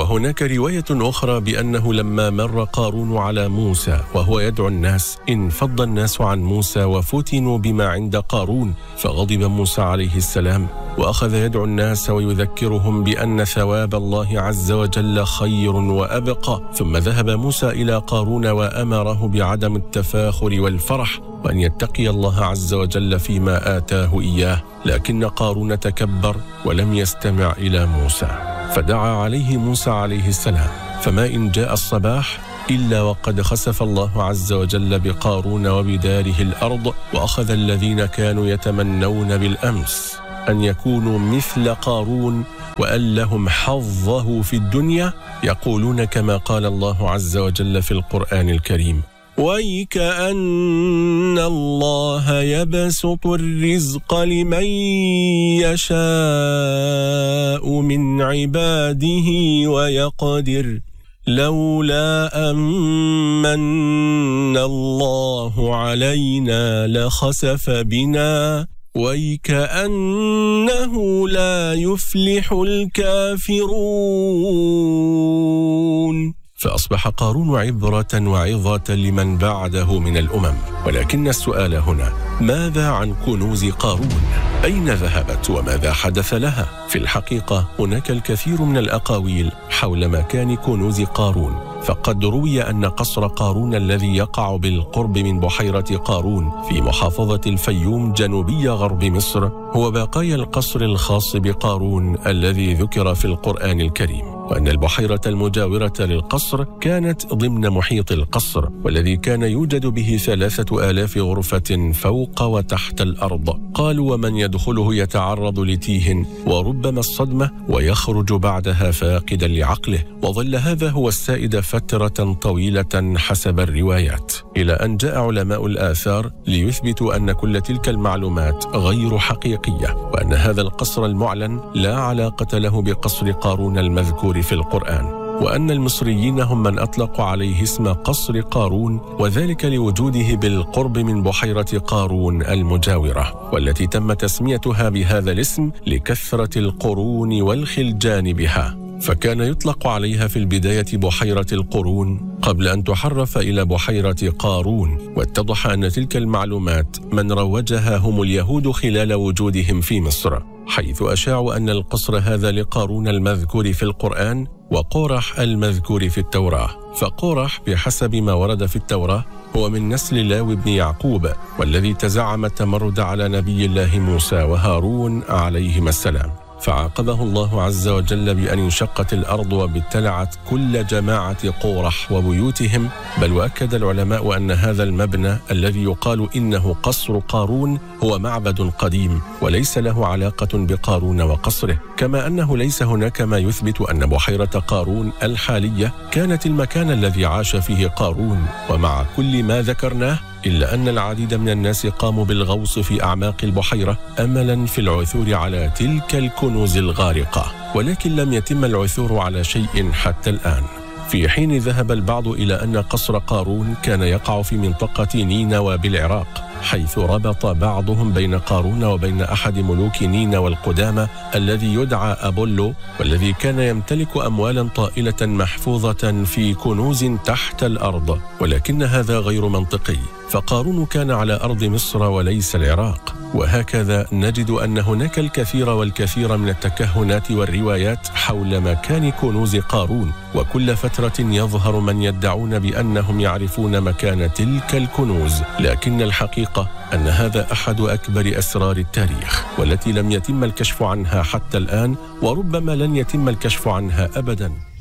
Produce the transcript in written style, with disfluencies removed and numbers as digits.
وهناك رواية أخرى بأنه لما مر قارون على موسى وهو يدعو الناس انفض الناس عن موسى وفتنوا بما عند قارون، فغضب موسى عليه السلام وأخذ يدعو الناس ويذكرهم بأن ثواب الله عز وجل خير وأبقى. ثم ذهب موسى إلى قارون وأمره بعدم التفاخر والفرح وأن يتقي الله عز وجل فيما آتاه إياه، لكن قارون تكبر ولم يستمع إلى موسى، فدعا عليه موسى عليه السلام، فما إن جاء الصباح إلا وقد خسف الله عز وجل بقارون وبداره الأرض، وأخذ الذين كانوا يتمنون بالأمس أن يكونوا مثل قارون وأن لهم حظه في الدنيا يقولون كما قال الله عز وجل في القرآن الكريم: وَيْكَأَنَّ اللَّهَ يَبْسُطُ الرِّزْقَ لِمَن يَشَاءُ مِنْ عِبَادِهِ وَيَقْدِرُ لولا أمن الله علينا لخسف بنا وَيْكَأَنَّهُ لا يفلح الكافرون. فأصبح قارون عبرة وعظة لمن بعده من الأمم. ولكن السؤال هنا: ماذا عن كنوز قارون؟ أين ذهبت وماذا حدث لها؟ في الحقيقة هناك الكثير من الأقاويل حول مكان كنوز قارون، فقد روي أن قصر قارون الذي يقع بالقرب من بحيرة قارون في محافظة الفيوم جنوبي غرب مصر هو بقايا القصر الخاص بقارون الذي ذكر في القرآن الكريم، وأن البحيرة المجاورة للقصر كانت ضمن محيط القصر، والذي كان يوجد به 3000 غرفة فوق وتحت الأرض. قالوا: ومن يدخله يتعرض لتيه وربما الصدمة ويخرج بعدها فاقدا لعقله. وظل هذا هو السائد فترة طويلة حسب الروايات، إلى أن جاء علماء الآثار ليثبتوا أن كل تلك المعلومات غير حقيقية، وأن هذا القصر المعلن لا علاقة له بقصر قارون المذكور في القرآن، وأن المصريين هم من أطلقوا عليه اسم قصر قارون، وذلك لوجوده بالقرب من بحيرة قارون المجاورة، والتي تم تسميتها بهذا الاسم لكثرة القرون والخلجان بها، فكان يطلق عليها في البداية بحيرة القرون قبل أن تحرف إلى بحيرة قارون. واتضح أن تلك المعلومات من روجها هم اليهود خلال وجودهم في مصر، حيث أشاعوا أن القصر هذا لقارون المذكور في القرآن وقورح المذكور في التوراة. فقورح بحسب ما ورد في التوراة هو من نسل لاوي بن يعقوب، والذي تزعم التمرد على نبي الله موسى وهارون عليهما السلام، فعاقبه الله عز وجل بأن انشقت الأرض وابتلعت كل جماعة قورح وبيوتهم. بل وأكد العلماء أن هذا المبنى الذي يقال إنه قصر قارون هو معبد قديم وليس له علاقة بقارون وقصره، كما أنه ليس هناك ما يثبت أن بحيرة قارون الحالية كانت المكان الذي عاش فيه قارون. ومع كل ما ذكرناه إلا أن العديد من الناس قاموا بالغوص في أعماق البحيرة أملا في العثور على تلك الكنوز الغارقة، ولكن لم يتم العثور على شيء حتى الآن، في حين ذهب البعض إلى أن قصر قارون كان يقع في منطقة نينوى بالعراق، حيث ربط بعضهم بين قارون وبين أحد ملوك نينوى القدامى الذي يدعى أبولو، والذي كان يمتلك أموالا طائلة محفوظة في كنوز تحت الأرض. ولكن هذا غير منطقي، فقارون كان على أرض مصر وليس العراق. وهكذا نجد أن هناك الكثير والكثير من التكهنات والروايات حول مكان كنوز قارون، وكل فترة يظهر من يدعون بأنهم يعرفون مكان تلك الكنوز، لكن الحقيقة أن هذا أحد أكبر أسرار التاريخ، والتي لم يتم الكشف عنها حتى الآن، وربما لن يتم الكشف عنها أبداً.